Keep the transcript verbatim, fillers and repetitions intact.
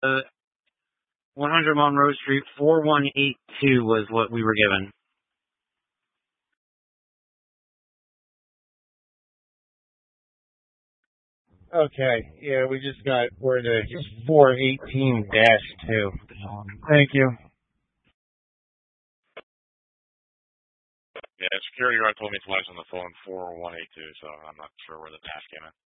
Uh, one hundred Monroe Street, four one eight two was what we were given. Okay, yeah, we just got word that it's four eighteen dash two. Thank you. Yeah, security guard told me twice on the phone four one eight two, so I'm not sure where the dash came in.